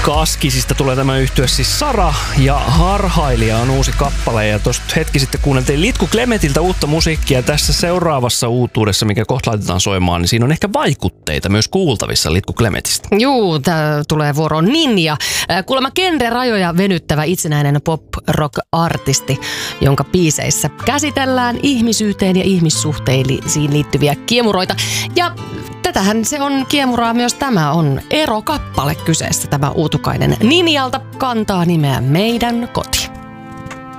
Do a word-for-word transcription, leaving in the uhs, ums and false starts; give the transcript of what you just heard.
Kaskisista tulee tämä yhtye, siis Sara ja Harhailija on uusi kappale. Ja tuosta hetki sitten kuunneltiin Litku Klemetiltä uutta musiikkia. Tässä seuraavassa uutuudessa, mikä kohta laitetaan soimaan, niin siinä on ehkä vaikutteita myös kuultavissa Litku Klemetistä. Juu, tää tulee vuoroon Ninja. Kuulemma genre-rajoja venyttävä itsenäinen pop-rock-artisti, jonka biiseissä käsitellään ihmisyyteen ja ihmissuhteisiin liittyviä kiemuroita. Ja tätähän se on kiemuraa myös tämä on erokappale kyseessä. Tämä uutukainen Ninjalta kantaa nimeä Meidän koti.